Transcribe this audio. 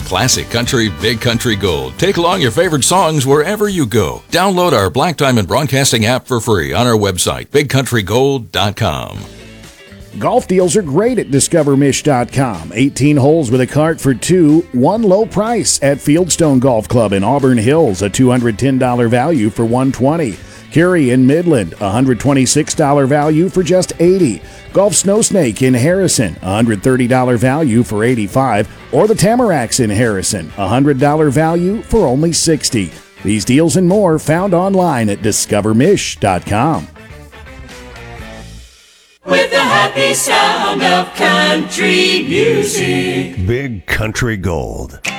Classic country, big country gold. Take along your favorite songs wherever you go. Download our Black Diamond Broadcasting app for free on our website, bigcountrygold.com. Golf deals are great at discovermish.com. 18 holes with a cart for two, one low price at Fieldstone Golf Club in Auburn Hills, a $210 value for $120. Curie in Midland, $126 value for just $80. Golf Snow Snake in Harrison, $130 value for $85. Or the Tamaracks in Harrison, $100 value for only $60. These deals and more found online at discovermish.com. With the happy sound of country music. Big Country Gold.